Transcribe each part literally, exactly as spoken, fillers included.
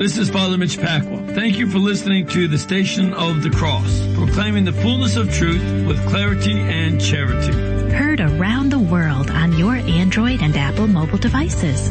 This is Father Mitch Pacwa. Thank you for listening to the Station of the Cross, proclaiming the fullness of truth with clarity and charity. Heard around the world on your Android and Apple mobile devices.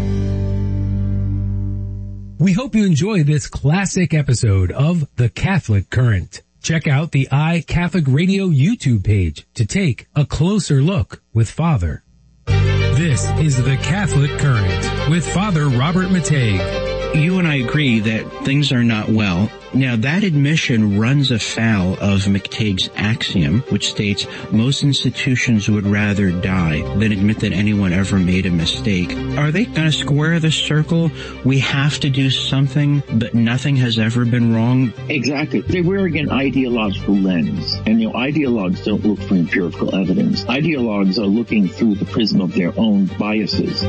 We hope you enjoy this classic episode of The Catholic Current. Check out the iCatholic Radio YouTube page to take a closer look with Father. This is The Catholic Current with Father Robert Matei. You and I agree that things are not well. Now, that admission runs afoul of McTague's axiom, which states most institutions would rather die than admit that anyone ever made a mistake. Are they going to square the circle? We have to do something, but nothing has ever been wrong? Exactly. They're wearing an ideological lens. And, you know, ideologues don't look for empirical evidence. Ideologues are looking through the prism of their own biases.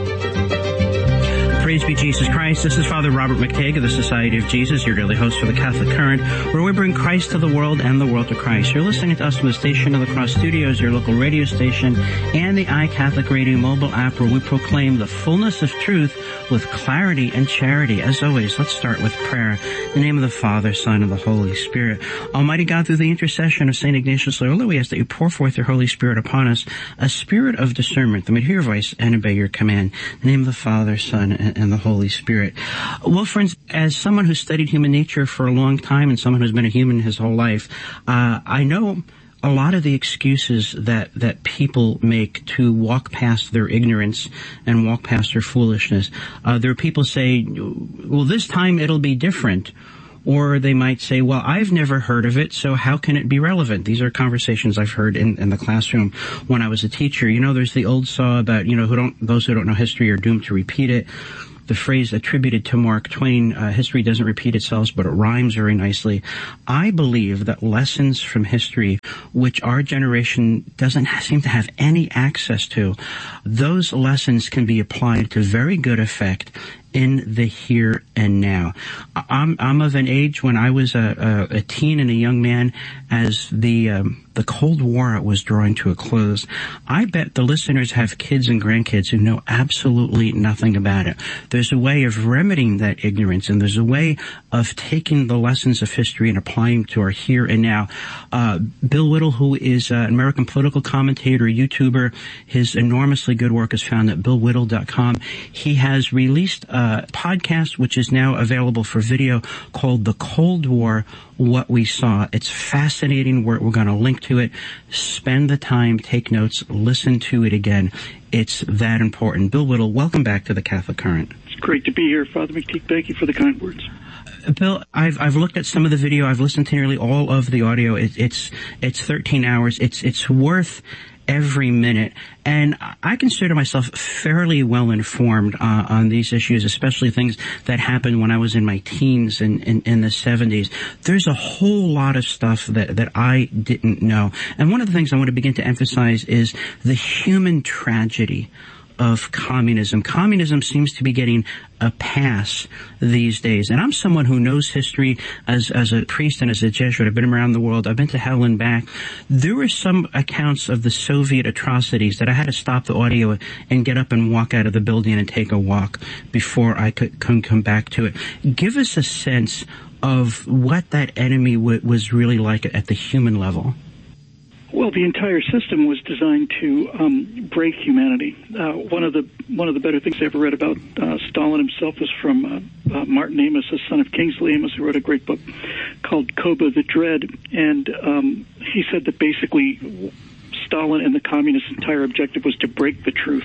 Praise be Jesus Christ. This is Father Robert McTague of the Society of Jesus, your daily host for the Catholic Current, where we bring Christ to the world and the world to Christ. You're listening to us from the Station of the Cross Studios, your local radio station, and the iCatholic Radio mobile app, where we proclaim the fullness of truth with clarity and charity. As always, let's start with prayer. In the name of the Father, Son, and the Holy Spirit. Almighty God, through the intercession of Saint Ignatius Loyola, we ask that you pour forth your Holy Spirit upon us, a spirit of discernment, that we hear your voice and obey your command. In the name of the Father, Son, and and the Holy Spirit. Well, friends, as someone who's studied human nature for a long time and someone who's been a human his whole life, uh, I know a lot of the excuses that, that people make to walk past their ignorance and walk past their foolishness. Uh, there are people say, well, this time it'll be different. Or they might say, well, I've never heard of it, so how can it be relevant? These are conversations I've heard in, in the classroom when I was a teacher. You know, there's the old saw about, you know, who don't, those who don't know history are doomed to repeat it. The phrase attributed to Mark Twain, uh, history doesn't repeat itself, but it rhymes very nicely. I believe that lessons from history, which our generation doesn't seem to have any access to, those lessons can be applied to very good effect in the here and now. I'm, I'm of an age when I was a, a, a teen and a young man as the, um, the Cold War was drawing to a close. I bet the listeners have kids and grandkids who know absolutely nothing about it. There's a way of remedying that ignorance, and there's a way of taking the lessons of history and applying them to our here and now. Uh, Bill Whittle, who is an American political commentator, YouTuber, his enormously good work is found at bill whittle dot com. He has released a podcast, which is now available for video, called The Cold War, What We Saw. It's fascinating. We're, we're going to link to it. Spend the time, take notes, listen to it again. It's that important. Bill Whittle, welcome back to the Catholic Current. It's great to be here, Father McTeague. Thank you for the kind words. Uh, Bill, I've I've looked at some of the video. I've listened to nearly all of the audio. It, it's it's thirteen hours. It's it's worth every minute. And I consider myself fairly well informed uh, on these issues, especially things that happened when I was in my teens and in, in, in the seventies. There's a whole lot of stuff that, that I didn't know. And one of the things I want to begin to emphasize is the human tragedy of communism. Communism seems to be getting a pass these days. And I'm someone who knows history as, as a priest and as a Jesuit. I've been around the world. I've been to hell and back. There were some accounts of the Soviet atrocities that I had to stop the audio and get up and walk out of the building and take a walk before I could come, come back to it. Give us a sense of what that enemy w- was really like at the human level. Well, the entire system was designed to um, break humanity. Uh, one of the one of the better things I ever read about uh, Stalin himself was from uh, uh, Martin Amos, the son of Kingsley Amos, who wrote a great book called Koba the Dread, and um, he said that basically Stalin and the communists' entire objective was to break the truth.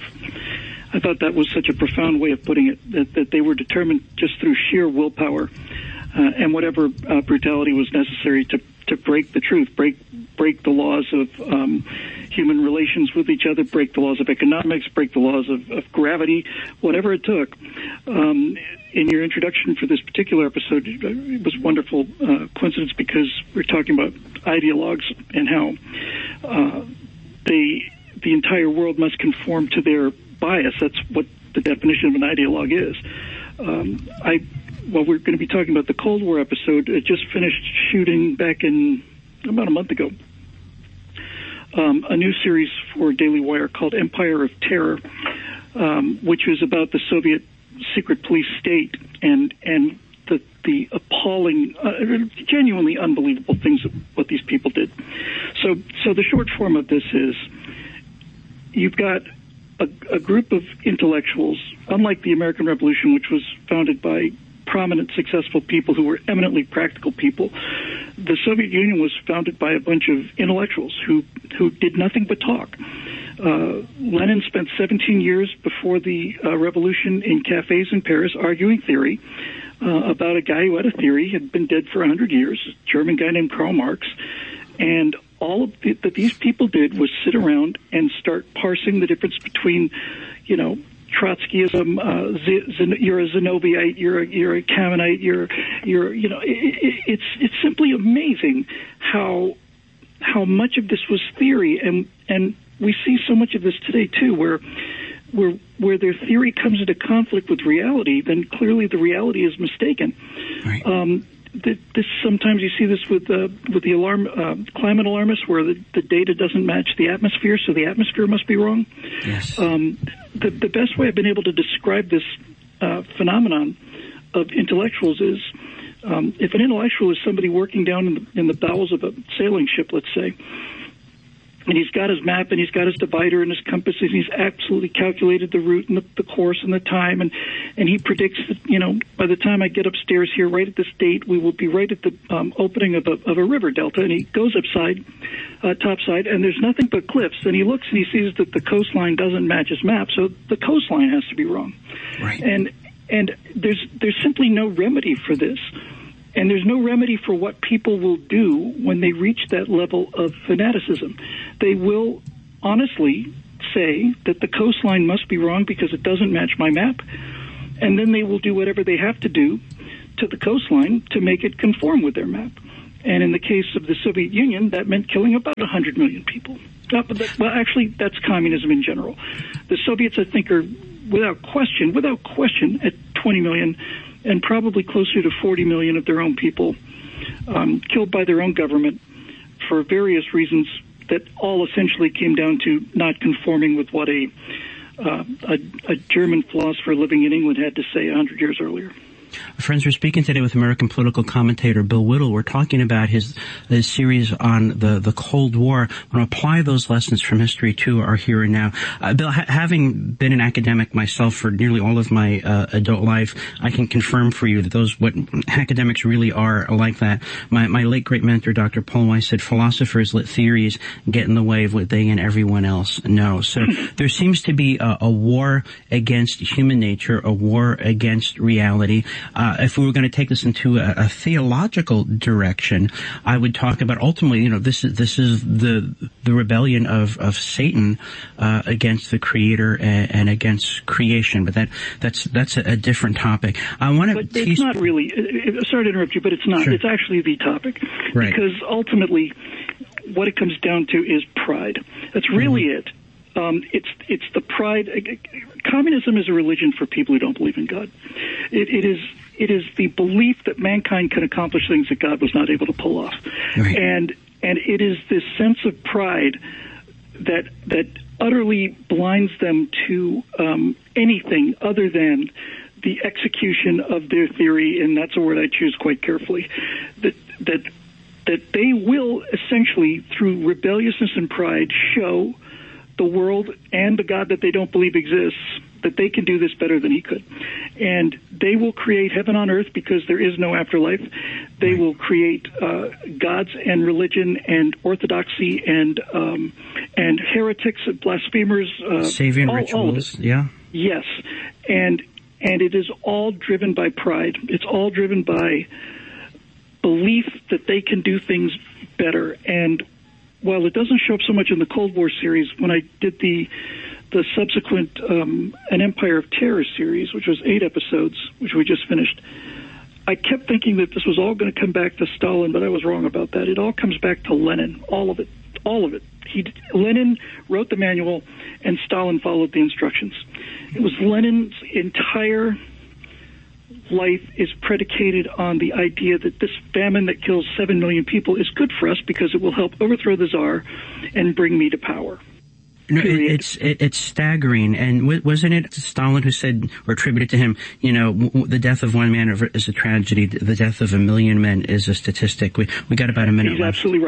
I thought that was such a profound way of putting it, that, that they were determined just through sheer willpower uh, and whatever uh, brutality was necessary to to break the truth, break break the laws of um, human relations with each other, break the laws of economics, break the laws of, of gravity, whatever it took. Um, in your introduction for this particular episode, it was a wonderful uh, coincidence because we're talking about ideologues and how uh, they the entire world must conform to their bias. That's what the definition of an ideologue is. Um, I Well, we're going to be talking about the Cold War episode. It just finished shooting back in about a month ago. Um, a new series for Daily Wire called Empire of Terror, um, which was about the Soviet secret police state and and the the is you've got a, a group of intellectuals, unlike the American Revolution, which was founded by prominent, successful people who were eminently practical people. The Soviet Union was founded by a bunch of intellectuals who, who did nothing but talk. Uh, Lenin spent seventeen years before the uh, revolution in cafes in Paris arguing theory uh, about a guy who had a theory, had been dead for one hundred years, a German guy named Karl Marx. And all of the, that these people did was sit around and start parsing the difference between, you know, Trotskyism, uh, Z- Z- you're a Zenobite, you're a, you're a Kamenite, you're, you're, you know, it, it, it's, it's simply amazing how, how much of this was theory. And, and we see so much of this today too, where, where, where their theory comes into conflict with reality, then clearly the reality is mistaken. Right. Um, th- this, sometimes you see this with, uh, with the alarm, uh, climate alarmists, where the, the data doesn't match the atmosphere, so the atmosphere must be wrong. Yes. Um, the, the best way I've been able to describe this uh, phenomenon of intellectuals is um, if an intellectual is somebody working down in the, in the bowels of a sailing ship, let's say, and he's got his map and he's got his divider and his compass and he's absolutely calculated the route and the, the course and the time, and, and he predicts that, you know, by the time I get upstairs here right at this date, we will be right at the um, opening of a, of a river delta, and he goes upside, uh, topside, and there's nothing but cliffs, and he looks and he sees that the coastline doesn't match his map, so the coastline has to be wrong. Right. And, and there's, there's simply no remedy for this. And there's no remedy for what people will do when they reach that level of fanaticism. They will honestly say that the coastline must be wrong because it doesn't match my map, and then they will do whatever they have to do to the coastline to make it conform with their map. And in the case of the Soviet Union, that meant killing about one hundred million people. Uh, but that, well, actually, that's communism in general. The Soviets, I think, are without question, without question, at twenty million, and probably closer to forty million of their own people um, killed by their own government for various reasons that all essentially came down to not conforming with what a, uh, a, a German philosopher living in England had to say one hundred years earlier. Friends, we're speaking today with American political commentator Bill Whittle. We're talking about his, his series on the, the Cold War. I want to apply those lessons from history to our here and now. Uh, Bill, ha- having been an academic myself for nearly all of my uh, adult life, I can confirm for you that those, what academics really are like that. My, my late great mentor, Doctor Paul Weiss, said philosophers let theories get in the way of what they and everyone else know. So there seems to be a, a war against human nature, a war against reality. Uh, if we were going to take this into a, a theological direction, I would talk about ultimately, you know, this is this is the the rebellion of of Satan uh, against the Creator and, and against creation. But that that's that's a, a different topic. I want to. But it's tease... not really. Sorry to interrupt you, but it's not. Sure. It's actually the topic, right. Because ultimately, what it comes down to is pride. That's really mm-hmm. it. Um, it's it's the pride. Communism is a religion for people who don't believe in God. It, it is it is the belief that mankind can accomplish things that God was not able to pull off, right. and and it is this sense of pride that that utterly blinds them to um, anything other than the execution of their theory, and that's a word I choose quite carefully. That that that they will essentially, through rebelliousness and pride, show the world and the God that they don't believe exists that they can do this better than he could. And they will create heaven on earth because there is no afterlife. They will create uh, gods and religion and orthodoxy and um, and heretics and blasphemers. Uh, Savian all, rituals, all yeah. Yes. And, and it is all driven by pride. It's all driven by belief that they can do things better. And while it doesn't show up so much in the Cold War series, when I did the the subsequent um, An Empire of Terror series, which was eight episodes, which we just finished, I kept thinking that this was all going to come back to Stalin, but I was wrong about that. It all comes back to Lenin, all of it, all of it. He, Lenin wrote the manual, and Stalin followed the instructions. It was Lenin's entire life is predicated on the idea that this famine that kills seven million people is good for us because it will help overthrow the Tsar and bring me to power. No, it, it's it, it's staggering, and w- wasn't it Stalin who said, or attributed to him, you know, w- the death of one man is a tragedy, the death of a million men is a statistic. We we got about a minute He's left. Absolutely right.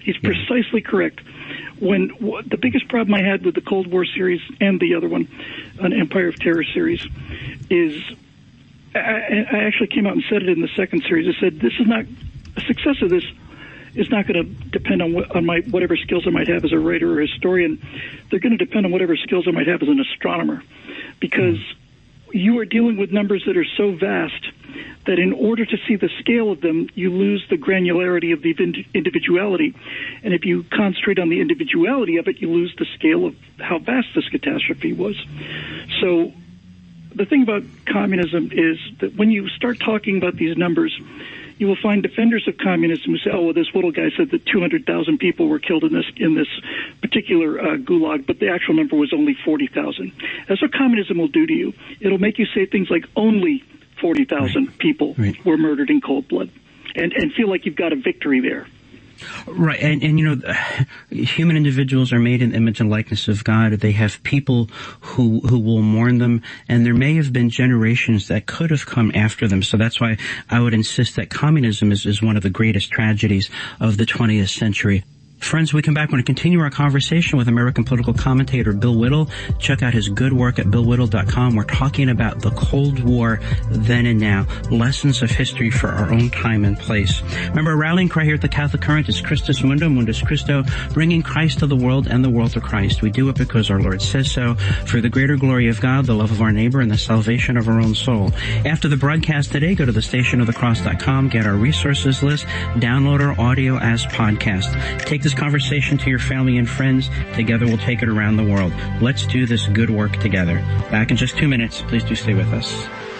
He's precisely correct. When w- the biggest problem I had with the Cold War series and the other one, an Empire of Terror series, is I, I actually came out and said it in the second series. I said, this is not, a success of this is not going to depend on, what, on my whatever skills I might have as a writer or historian. They're going to depend on whatever skills I might have as an astronomer, because you are dealing with numbers that are so vast that in order to see the scale of them, you lose the granularity of the individuality. And if you concentrate on the individuality of it, you lose the scale of how vast this catastrophe was. So the thing about communism is that when you start talking about these numbers, you will find defenders of communism who say, oh, well, this little guy said that two hundred thousand people were killed in this in this particular uh, gulag, but the actual number was only forty thousand. That's what communism will do to you. It'll make you say things like only forty thousand right. people right. were murdered in cold blood, and, and feel like you've got a victory there. Right, and, and you know, human individuals are made in the image and likeness of God. They have people who who will mourn them, and there may have been generations that could have come after them. So that's why I would insist that communism is, is one of the greatest tragedies of the twentieth century. Friends, we come back. We're going to continue our conversation with American political commentator Bill Whittle. Check out his good work at bill whittle dot com. We're talking about the Cold War then and now, lessons of history for our own time and place. Remember, our rallying cry here at the Catholic Current is Christus Mundo, Mundus Christo, bringing Christ to the world and the world to Christ. We do it because our Lord says so, for the greater glory of God, the love of our neighbor, and the salvation of our own soul. After the broadcast today, go to the station of the cross dot com, get our resources list, download our audio as podcast. Take this conversation to your family and friends. Together we'll take it around the world. Let's do this good work together. Back in just two minutes. Please do stay with us.